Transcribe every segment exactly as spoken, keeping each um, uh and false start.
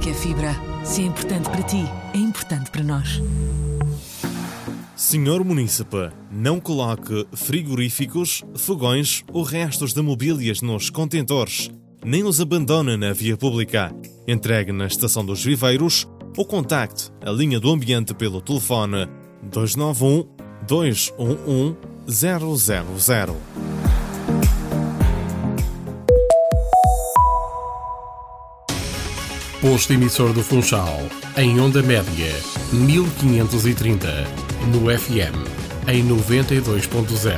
que é fibra. Se é importante para ti, é importante para nós. senhor Munícipe, não coloque frigoríficos, fogões ou restos de mobílias nos contentores, nem os abandone na via pública. Entregue na Estação dos Viveiros ou contacte a linha do ambiente pelo telefone dois nove um, dois um um, zero zero zero. Posto emissor do Funchal, em onda média, mil quinhentos e trinta, no F M, em noventa e dois ponto zero.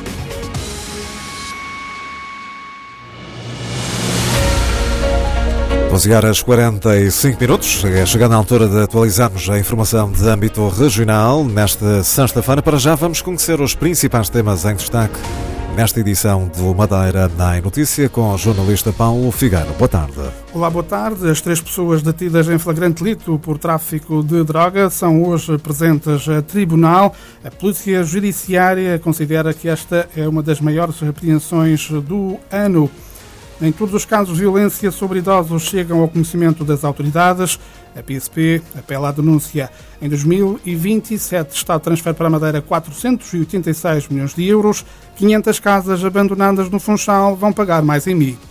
doze horas quarenta e cinco minutos, é chegando a altura de atualizarmos a informação de âmbito regional. Nesta sexta-feira, para já vamos conhecer os principais temas em destaque nesta edição do Madeira na Notícia com o jornalista Paulo Figueiro. Boa tarde. Olá, boa tarde. As três pessoas detidas em flagrante delito por tráfico de droga são hoje presentes a tribunal. A Polícia Judiciária considera que esta é uma das maiores apreensões do ano. Nem todos os casos de violência sobre idosos chegam ao conhecimento das autoridades. A P S P apela à denúncia. Em dois mil e vinte e sete, o Estado transfere para a Madeira quatrocentos e oitenta e seis milhões de euros. quinhentas casas abandonadas no Funchal vão pagar mais em M I.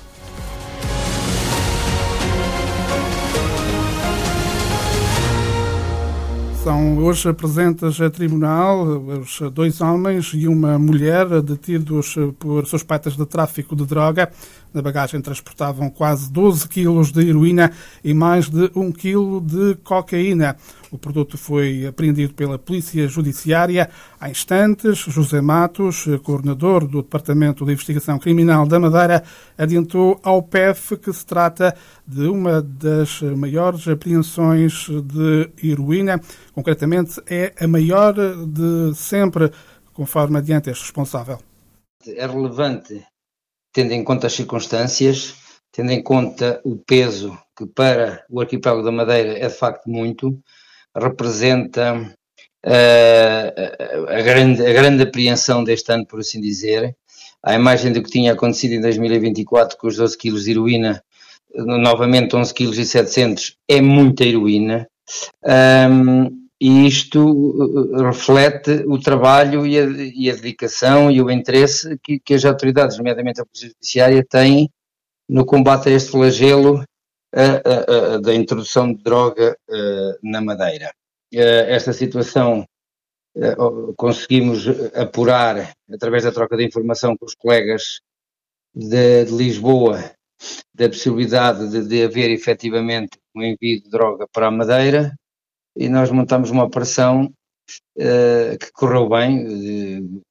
São hoje presentes a tribunal os dois homens e uma mulher detidos por suspeitas de tráfico de droga. Na bagagem transportavam quase doze quilos de heroína e mais de um quilo de cocaína. O produto foi apreendido pela Polícia Judiciária. Há instantes, José Matos, coordenador do Departamento de Investigação Criminal da Madeira, adiantou ao P E F que se trata de uma das maiores apreensões de heroína. Concretamente, é a maior de sempre, conforme adianta este responsável. É relevante, tendo em conta as circunstâncias, tendo em conta o peso que para o arquipélago da Madeira é de facto muito, representa uh, a, grande, a grande apreensão deste ano, por assim dizer. À imagem do que tinha acontecido em dois mil e vinte e quatro, com os doze quilos de heroína, novamente onze quilos e setecentos, é muita heroína. Um, e isto reflete o trabalho e a, e a dedicação e o interesse que, que as autoridades, nomeadamente a Polícia Judiciária, têm no combate a este flagelo a, a, a, da introdução de droga a, na Madeira. A, esta situação a, conseguimos apurar através da troca de informação com os colegas de, de Lisboa, da possibilidade de, de haver efetivamente um envio de droga para a Madeira, e nós montamos uma operação uh, que correu bem, uh,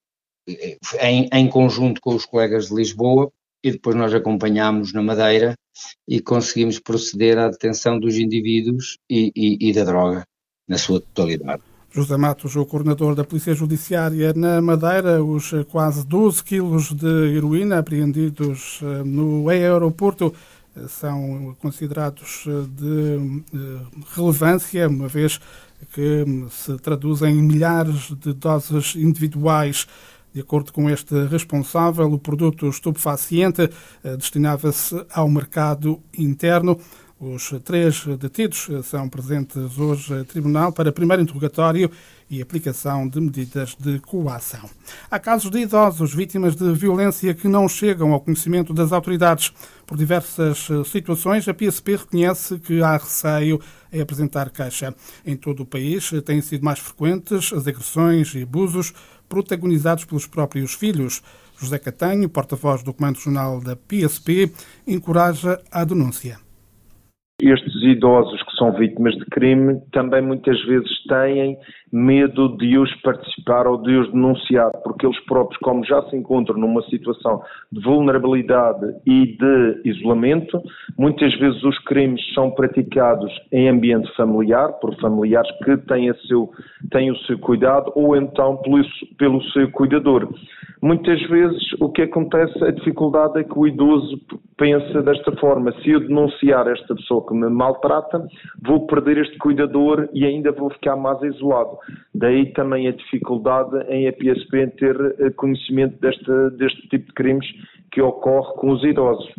em, em conjunto com os colegas de Lisboa, e depois nós acompanhámos na Madeira e conseguimos proceder à detenção dos indivíduos e, e, e da droga, na sua totalidade. José Matos, o coordenador da Polícia Judiciária na Madeira, os quase doze quilos de heroína apreendidos no aeroporto são considerados de relevância, uma vez que se traduzem em milhares de doses individuais. De acordo com este responsável, o produto estupefaciente destinava-se ao mercado interno. Os três detidos são presentes hoje a tribunal para primeiro interrogatório e aplicação de medidas de coação. Há casos de idosos vítimas de violência que não chegam ao conhecimento das autoridades. Por diversas situações, a P S P reconhece que há receio em apresentar queixa. Em todo o país têm sido mais frequentes as agressões e abusos protagonizados pelos próprios filhos. José Catanho, porta-voz do Comando Regional da P S P, encoraja a denúncia. Estes idosos que são vítimas de crime também muitas vezes têm medo de os participar ou de os denunciar, porque eles próprios, como já se encontram numa situação de vulnerabilidade e de isolamento, muitas vezes os crimes são praticados em ambiente familiar, por familiares que têm, a seu, têm o seu cuidado, ou então pelo, pelo seu cuidador. Muitas vezes o que acontece, a dificuldade é que o idoso pensa desta forma: se eu denunciar esta pessoa que me maltrata, vou perder este cuidador e ainda vou ficar mais isolado. Daí também a dificuldade em a P S P ter conhecimento deste, deste tipo de crimes que ocorre com os idosos. O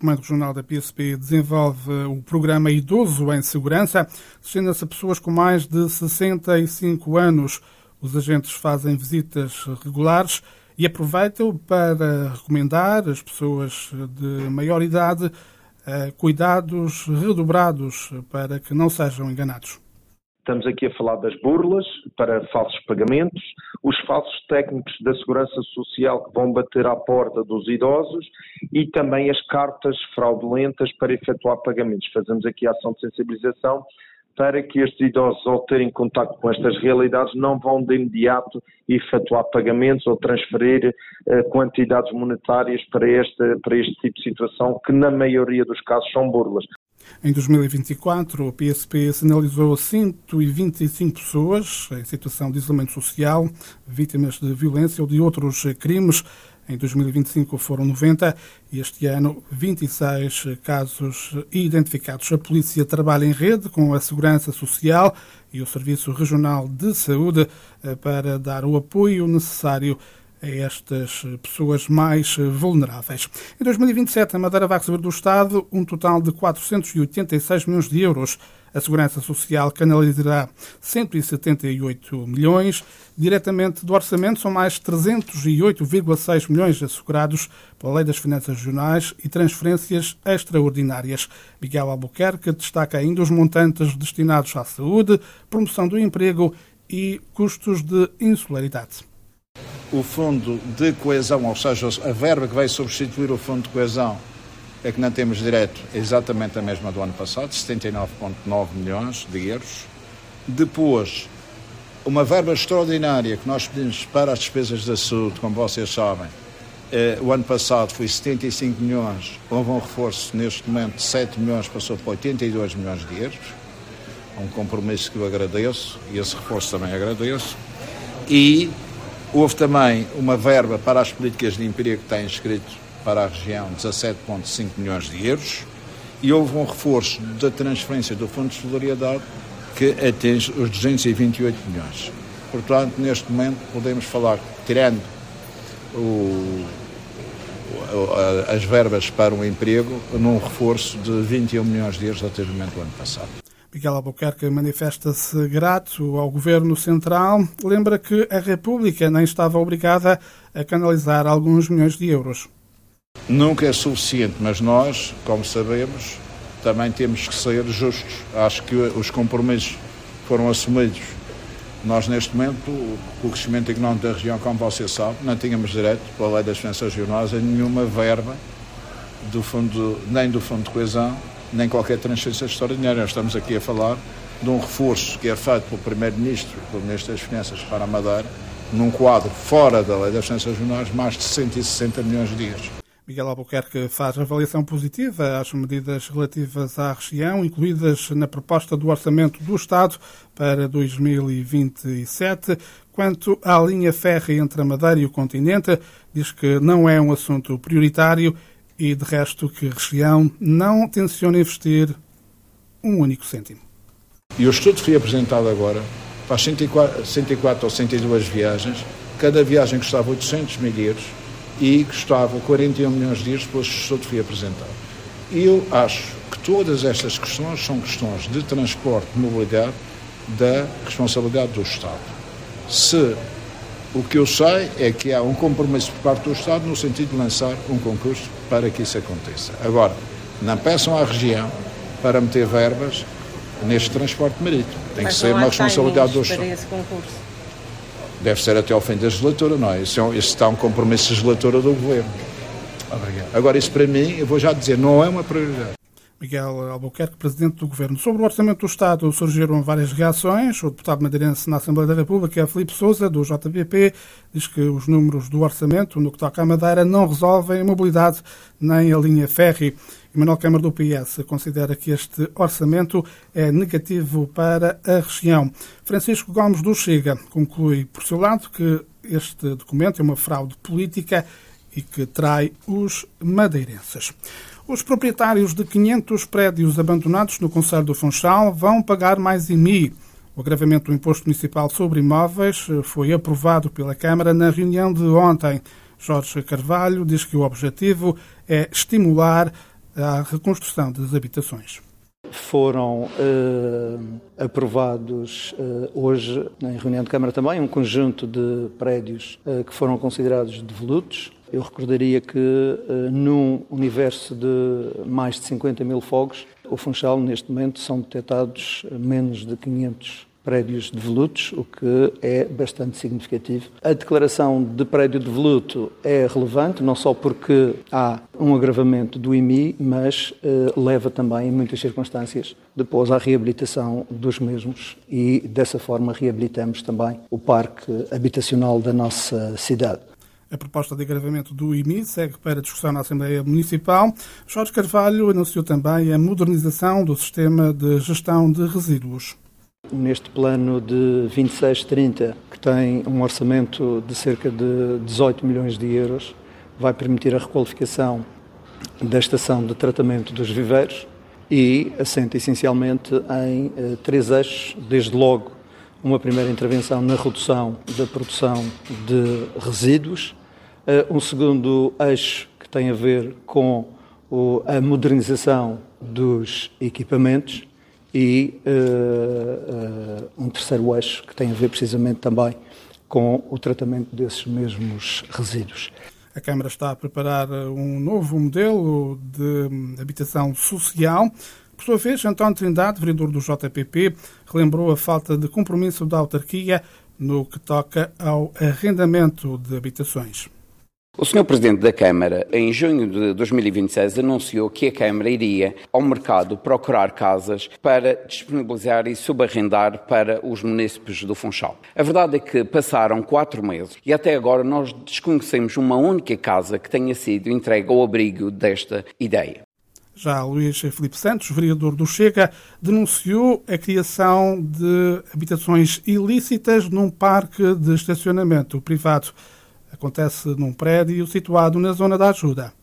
Comando Regional da P S P desenvolve o programa Idoso em Segurança, destina-se a pessoas com mais de sessenta e cinco anos. Os agentes fazem visitas regulares e aproveitam para recomendar às pessoas de maior idade uh, cuidados redobrados para que não sejam enganados. Estamos aqui a falar das burlas para falsos pagamentos, os falsos técnicos da Segurança Social que vão bater à porta dos idosos e também as cartas fraudulentas para efetuar pagamentos. Fazemos aqui a ação de sensibilização para que estes idosos, ao terem contato com estas realidades, não vão de imediato efetuar pagamentos ou transferir uh, quantidades monetárias para este, para este tipo de situação, que na maioria dos casos são burlas. Em dois mil e vinte e quatro, o P S P sinalizou cento e vinte e cinco pessoas em situação de isolamento social, vítimas de violência ou de outros crimes. Em dois mil e vinte e cinco foram noventa e este ano vinte e seis casos identificados. A polícia trabalha em rede com a Segurança Social e o Serviço Regional de Saúde para dar o apoio necessário a estas pessoas mais vulneráveis. Em dois mil e vinte e sete, a Madeira vai receber do Estado um total de quatrocentos e oitenta e seis milhões de euros. A Segurança Social canalizará cento e setenta e oito milhões. Diretamente do orçamento são mais trezentos e oito vírgula seis milhões assegurados pela Lei das Finanças Regionais e transferências extraordinárias. Miguel Albuquerque destaca ainda os montantes destinados à saúde, promoção do emprego e custos de insularidade. O Fundo de Coesão, ou seja, a verba que vai substituir o Fundo de Coesão, é que não temos direito exatamente a mesma do ano passado, setenta e nove vírgula nove milhões de euros. Depois, uma verba extraordinária que nós pedimos para as despesas da saúde, como vocês sabem, eh, o ano passado foi setenta e cinco milhões, houve um reforço neste momento de sete milhões, passou para oitenta e dois milhões de euros. É um compromisso que eu agradeço e esse reforço também agradeço. E houve também uma verba para as políticas de emprego que está inscrito para a região, dezassete vírgula cinco milhões de euros, e houve um reforço da transferência do Fundo de Solidariedade que atinge os duzentos e vinte e oito milhões. Portanto, neste momento, podemos falar, tirando o, o, as verbas para o emprego, num reforço de vinte e um milhões de euros relativamente ao ano passado. Miguel Albuquerque manifesta-se grato ao Governo Central. Lembra que a República nem estava obrigada a canalizar alguns milhões de euros. Nunca é suficiente, mas nós, como sabemos, também temos que ser justos. Acho que os compromissos foram assumidos. Nós, neste momento, o crescimento económico da região, como você sabe, não tínhamos direito, pela Lei das Finanças Regionais, a nenhuma verba, do fundo, nem do Fundo de Coesão, nem qualquer transferência extraordinária. Nós estamos aqui a falar de um reforço que é feito pelo Primeiro-Ministro, pelo Ministro das Finanças para a Madeira, num quadro fora da Lei das Finanças Regionais, mais de cento e sessenta milhões de euros. Miguel Albuquerque faz avaliação positiva às medidas relativas à região, incluídas na proposta do Orçamento do Estado para dois mil e vinte e sete. Quanto à linha férrea entre a Madeira e o continente, diz que não é um assunto prioritário e, de resto, que a região não tenciona investir um único cêntimo. E o estudo que foi apresentado agora faz cento e quatro, cento e quatro ou cento e duas viagens, cada viagem custava oitocentos mil euros e custava quarenta e um milhões de euros depois do estudo que foi apresentado. E eu acho que todas estas questões são questões de transporte e mobilidade da responsabilidade do Estado. Se o que eu sei é que há um compromisso por parte do Estado no sentido de lançar um concurso para que isso aconteça. Agora, não peçam à região para meter verbas neste transporte marítimo. Tem que ser uma responsabilidade do Estado. Para esse concurso. Deve ser até ao fim da legislatura, não é? Isso, é um, isso está um compromisso de legislatura do Governo. Obrigado. Agora, isso para mim, eu vou já dizer, não é uma prioridade. Miguel Albuquerque, Presidente do Governo. Sobre o Orçamento do Estado surgiram várias reações. O deputado madeirense na Assembleia da República, Filipe Sousa, do J B P, diz que os números do Orçamento, no que toca à Madeira, não resolvem a mobilidade nem a linha férrea. Manuel Câmara, do P S, considera que este orçamento é negativo para a região. Francisco Gomes, do Chega, conclui, por seu lado, que este documento é uma fraude política e que trai os madeirenses. Os proprietários de quinhentos prédios abandonados no concelho do Funchal vão pagar mais I M I. O agravamento do Imposto Municipal sobre Imóveis foi aprovado pela Câmara na reunião de ontem. Jorge Carvalho diz que o objetivo é estimular à reconstrução das habitações. Foram uh, aprovados uh, hoje, em reunião de Câmara também, um conjunto de prédios uh, que foram considerados devolutos. Eu recordaria que uh, num universo de mais de cinquenta mil fogos, o Funchal, neste momento, são detectados menos de quinhentos prédios devolutos, o que é bastante significativo. A declaração de prédio devoluto é relevante, não só porque há um agravamento do I M I, mas eh, leva também, em muitas circunstâncias, depois à reabilitação dos mesmos e, dessa forma, reabilitamos também o parque habitacional da nossa cidade. A proposta de agravamento do I M I segue para discussão na Assembleia Municipal. Jorge Carvalho anunciou também a modernização do sistema de gestão de resíduos. Neste plano de vinte e seis trinta, que tem um orçamento de cerca de dezoito milhões de euros, vai permitir a requalificação da estação de tratamento dos viveiros e assenta essencialmente em eh, três eixos, desde logo uma primeira intervenção na redução da produção de resíduos, eh, um segundo eixo que tem a ver com o, a modernização dos equipamentos e uh, uh, um terceiro eixo que tem a ver precisamente também com o tratamento desses mesmos resíduos. A Câmara está a preparar um novo modelo de habitação social. Por sua vez, António Trindade, vereador do J P P, relembrou a falta de compromisso da autarquia no que toca ao arrendamento de habitações. O senhor Presidente da Câmara, em junho de dois mil e vinte e seis, anunciou que a Câmara iria ao mercado procurar casas para disponibilizar e subarrendar para os munícipes do Funchal. A verdade é que passaram quatro meses e até agora nós desconhecemos uma única casa que tenha sido entregue ao abrigo desta ideia. Já Luís Filipe Santos, vereador do Chega, denunciou a criação de habitações ilícitas num parque de estacionamento privado. Acontece num prédio situado na zona da ajuda.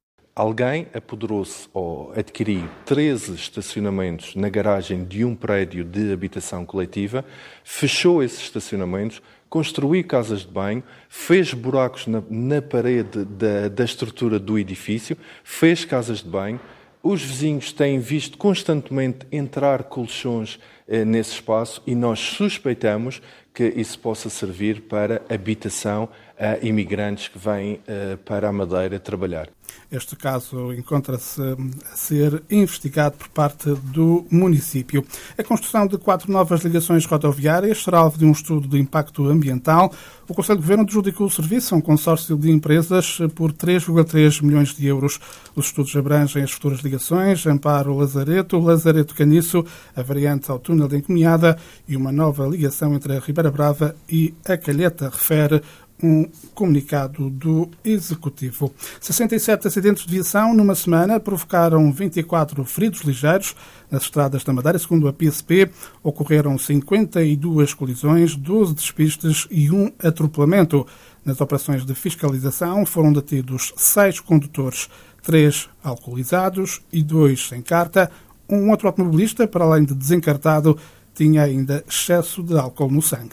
Alguém apoderou-se ou adquiriu treze estacionamentos na garagem de um prédio de habitação coletiva, fechou esses estacionamentos, construiu casas de banho, fez buracos na, na parede da, da estrutura do edifício, fez casas de banho. Os vizinhos têm visto constantemente entrar colchões eh, nesse espaço e nós suspeitamos que isso possa servir para habitação a imigrantes que vêm uh, para a Madeira trabalhar. Este caso encontra-se a ser investigado por parte do município. A construção de quatro novas ligações rodoviárias será alvo de um estudo de impacto ambiental. O Conselho de Governo adjudicou o serviço a um consórcio de empresas por três vírgula três milhões de euros. Os estudos abrangem as futuras ligações Amparo-Lazareto, Lazareto-Caniço, a variante ao túnel de Encomiada e uma nova ligação entre a Ribeira Brava e a Calheta, refere um comunicado do Executivo. sessenta e sete acidentes de viação numa semana provocaram vinte e quatro feridos ligeiros nas estradas da Madeira. Segundo a P S P, ocorreram cinquenta e duas colisões, doze despistes e um atropelamento. Nas operações de fiscalização foram detidos seis condutores, três alcoolizados e dois sem carta. Um outro automobilista, para além de desencartado, tinha ainda excesso de álcool no sangue.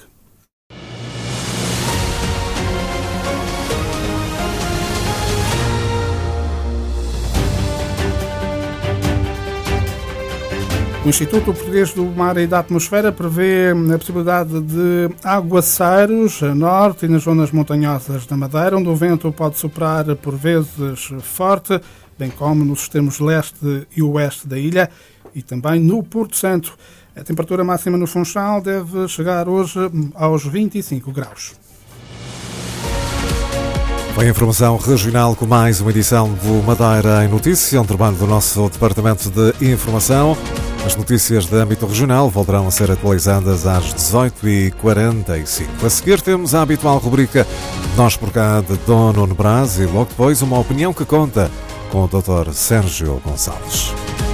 O Instituto Português do Mar e da Atmosfera prevê a possibilidade de aguaceiros a norte e nas zonas montanhosas da Madeira, onde o vento pode soprar por vezes forte, bem como nos extremos leste e oeste da ilha e também no Porto Santo. A temperatura máxima no Funchal deve chegar hoje aos vinte e cinco graus. Foi a informação regional com mais uma edição do Madeira em Notícia, um trabalho do nosso Departamento de Informação. As notícias de âmbito regional voltarão a ser atualizadas às dezoito e quarenta e cinco. A seguir temos a habitual rubrica Nós por cá de Dom Nuno Brás e logo depois uma opinião que conta com o doutor Sérgio Gonçalves.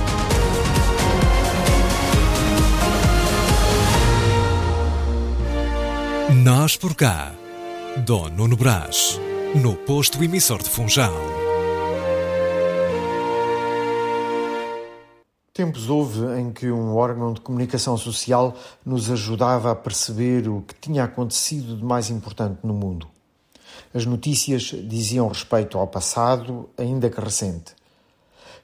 Nós por cá, Dom Nuno Brás, no posto emissor de Funchal. Tempos houve em que um órgão de comunicação social nos ajudava a perceber o que tinha acontecido de mais importante no mundo. As notícias diziam respeito ao passado, ainda que recente.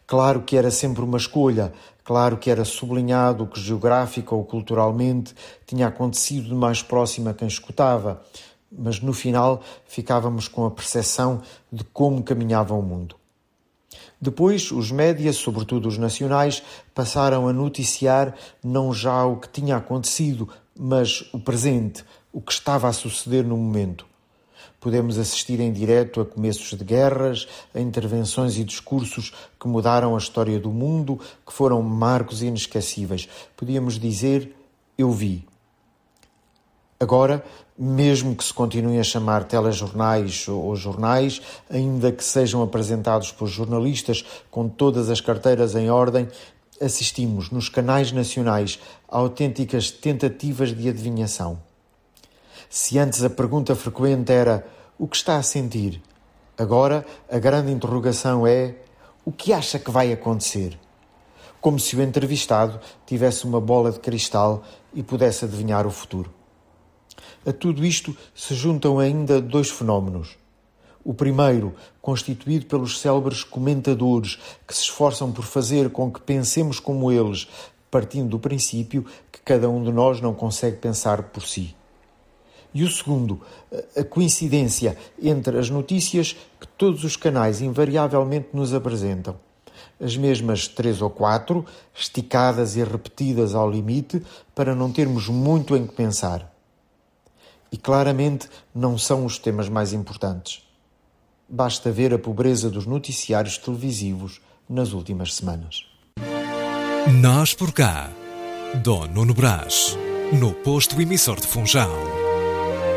Claro que era sempre uma escolha, claro que era sublinhado o que geográfica ou culturalmente tinha acontecido de mais próximo a quem escutava, mas no final ficávamos com a percepção de como caminhava o mundo. Depois, os médias, sobretudo os nacionais, passaram a noticiar não já o que tinha acontecido, mas o presente, o que estava a suceder no momento. Podemos assistir em direto a começos de guerras, a intervenções e discursos que mudaram a história do mundo, que foram marcos inesquecíveis. Podíamos dizer, eu vi. Agora, mesmo que se continuem a chamar telejornais ou jornais, ainda que sejam apresentados por jornalistas com todas as carteiras em ordem, assistimos nos canais nacionais a autênticas tentativas de adivinhação. Se antes a pergunta frequente era o que está a sentir, agora a grande interrogação é o que acha que vai acontecer? Como se o entrevistado tivesse uma bola de cristal e pudesse adivinhar o futuro. A tudo isto se juntam ainda dois fenómenos. O primeiro, constituído pelos célebres comentadores que se esforçam por fazer com que pensemos como eles, partindo do princípio que cada um de nós não consegue pensar por si. E o segundo, a coincidência entre as notícias que todos os canais invariavelmente nos apresentam. As mesmas três ou quatro, esticadas e repetidas ao limite, para não termos muito em que pensar. E claramente não são os temas mais importantes. Basta ver a pobreza dos noticiários televisivos nas últimas semanas. Nós por cá. Dom Nuno Brás, no posto emissor de Funchal.